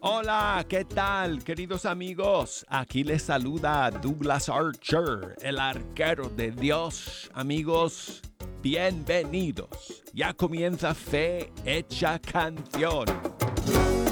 Hola, ¿qué tal, queridos amigos? Aquí les saluda Douglas Archer, el arquero de Dios. Amigos, bienvenidos. Ya comienza Fe Hecha Canción.